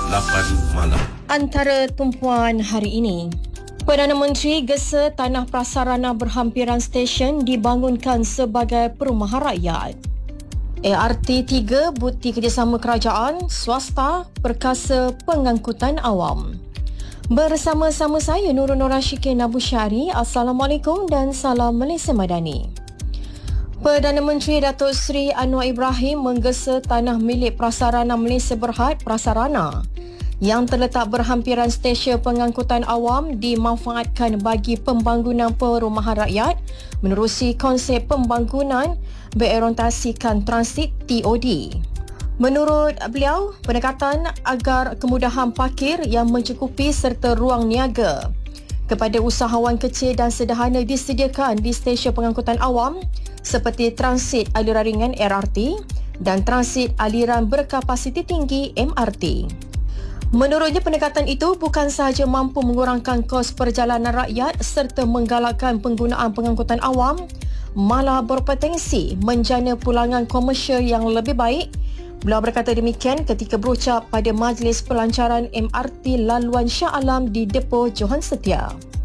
8 malam. Antara tumpuan hari ini, Perdana Menteri gesa tanah prasarana berhampiran stesen dibangunkan sebagai perumahan rakyat. ART3 bukti kerjasama kerajaan, swasta, perkasa pengangkutan awam. Bersama-sama saya Nurul Nur Rashikin Abu Syari. Assalamualaikum dan salam Malaysia Madani. Perdana Menteri Datuk Seri Anwar Ibrahim menggesa tanah milik Prasarana Malaysia Berhad Prasarana yang terletak berhampiran stesen pengangkutan awam dimanfaatkan bagi pembangunan perumahan rakyat menerusi konsep pembangunan berorientasikan transit TOD. Menurut beliau, pendekatan agar kemudahan parkir yang mencukupi serta ruang niaga kepada usahawan kecil dan sederhana disediakan di stesen pengangkutan awam seperti transit aliran ringan LRT dan transit aliran berkapasiti tinggi MRT. Menurutnya, pendekatan itu bukan sahaja mampu mengurangkan kos perjalanan rakyat serta menggalakkan penggunaan pengangkutan awam, malah berpotensi menjana pulangan komersial yang lebih baik. Beliau berkata demikian ketika berucap pada Majlis Pelancaran MRT Laluan Shah Alam di Depo Johan Setia.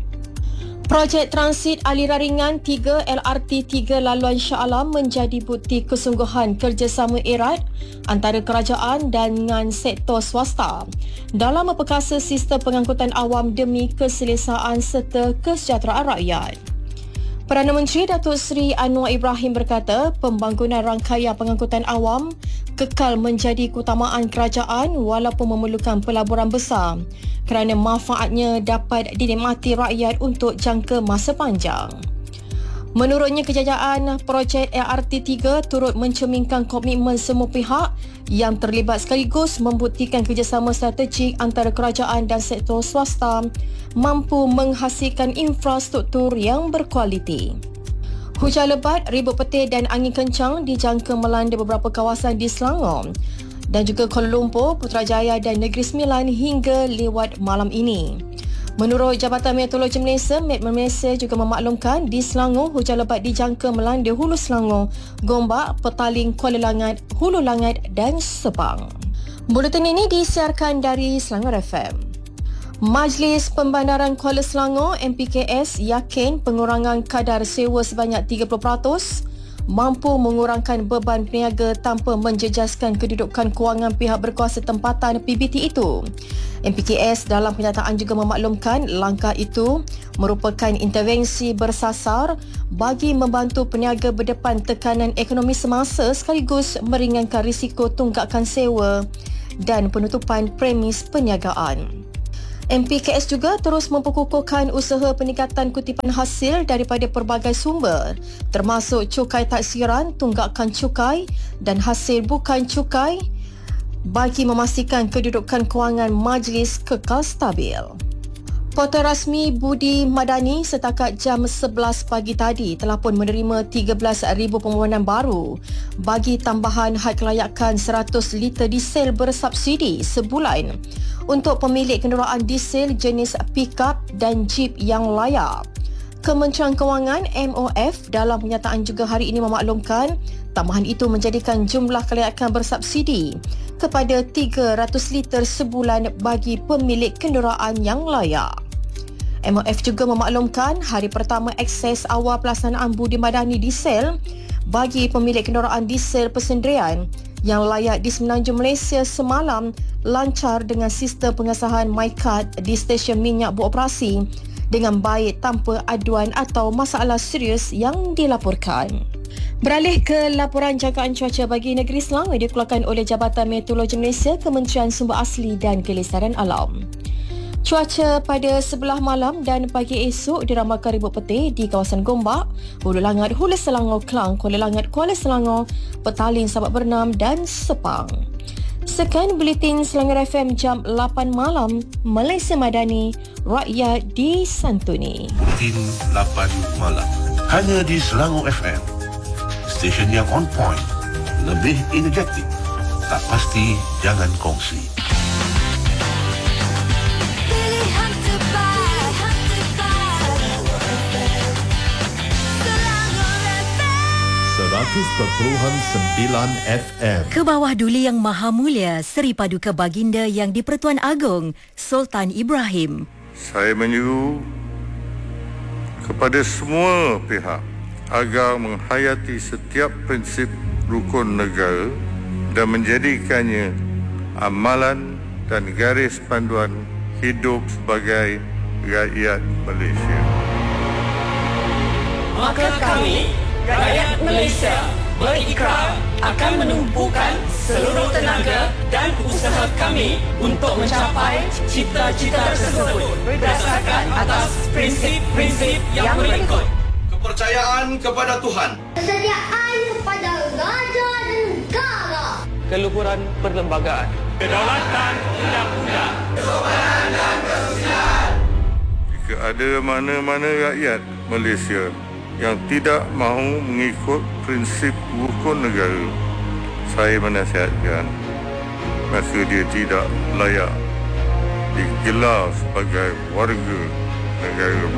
Projek transit aliran ringan 3 LRT 3 Laluan Shah Alam menjadi bukti kesungguhan kerjasama erat antara kerajaan dengan sektor swasta dalam memperkasa sistem pengangkutan awam demi keselesaan serta kesejahteraan rakyat. Perdana Menteri Datuk Seri Anwar Ibrahim berkata pembangunan rangkaian pengangkutan awam kekal menjadi keutamaan kerajaan walaupun memerlukan pelaburan besar kerana manfaatnya dapat dinikmati rakyat untuk jangka masa panjang. Menurutnya, kejayaan projek LRT3 turut mencerminkan komitmen semua pihak yang terlibat sekaligus membuktikan kerjasama strategik antara kerajaan dan sektor swasta mampu menghasilkan infrastruktur yang berkualiti. Hujan lebat, ribut petir dan angin kencang dijangka melanda beberapa kawasan di Selangor dan juga Kuala Lumpur, Putrajaya dan Negeri Sembilan hingga lewat malam ini. Menurut Jabatan Meteorologi Malaysia, Metmen Malaysia juga memaklumkan di Selangor hujan lebat dijangka melanda Hulu Selangor, Gombak, Petaling, Kuala Langat, Hulu Langat dan Sepang. Buletin ini disiarkan dari Selangor FM. Majlis Pembandaran Kuala Selangor MPKS yakin pengurangan kadar sewa sebanyak 30% mampu mengurangkan beban peniaga tanpa menjejaskan kedudukan kewangan pihak berkuasa tempatan PBT itu. MPKS dalam kenyataan juga memaklumkan langkah itu merupakan intervensi bersasar bagi membantu peniaga berdepan tekanan ekonomi semasa sekaligus meringankan risiko tunggakan sewa dan penutupan premis perniagaan. MPKS juga terus memperkukuhkan usaha peningkatan kutipan hasil daripada pelbagai sumber termasuk cukai taksiran, tunggakan cukai dan hasil bukan cukai bagi memastikan kedudukan kewangan majlis kekal stabil. Portal rasmi Budi Madani setakat jam 11 pagi tadi telah pun menerima 13,000 permohonan baru bagi tambahan had kelayakan 100 liter diesel bersubsidi sebulan untuk pemilik kenderaan diesel jenis pick-up dan jeep yang layak. Kementerian Kewangan MOF dalam kenyataan juga hari ini memaklumkan tambahan itu menjadikan jumlah kelayakan bersubsidi kepada 300 liter sebulan bagi pemilik kenderaan yang layak. MOF juga memaklumkan hari pertama akses awal pelaksanaan Budi Madani diesel bagi pemilik kenderaan diesel persendirian yang layak di Semenanjung Malaysia semalam lancar dengan sistem pengesahan MyCard di stesen minyak beroperasi dengan baik tanpa aduan atau masalah serius yang dilaporkan. Beralih ke laporan jangkaan cuaca bagi negeri Selangor dikeluarkan oleh Jabatan Meteorologi Malaysia, Kementerian Sumber Asli dan Kelestarian Alam. Cuaca pada sebelah malam dan pagi esok diramalkan ribut petir di kawasan Gombak, Hulu Langat, Hulu Selangor, Klang, Kuala Langat, Kuala Selangor, Petaling, Sabak Bernam dan Sepang. Sekian Buletin Selangor FM jam 8 malam, Malaysia Madani, rakyat disantuni. Buletin 8 malam. Hanya di Selangor FM. Stesen yang on point, lebih energetik. Tak pasti, jangan kongsi. FM. Ke bawah Duli Yang Maha Mulia Seri Paduka Baginda Yang di-Pertuan Agong Sultan Ibrahim. Saya menyeru kepada semua pihak agar menghayati setiap prinsip rukun negara dan menjadikannya amalan dan garis panduan hidup sebagai rakyat Malaysia. Maka kami, rakyat Malaysia, berikrar akan menumpukan seluruh tenaga dan usaha kami untuk mencapai cita-cita tersebut berdasarkan atas prinsip-prinsip yang berikut. Kepercayaan kepada Tuhan, kesetiaan kepada raja dan negara, Keluhuran perlembagaan, kedaulatan undang-undang, kesopanan dan kesusilaan. Jika ada mana-mana rakyat Malaysia yang tidak mahu mengikut prinsip rukun negara, saya menasihatkan maka dia tidak layak digelar sebagai warga negara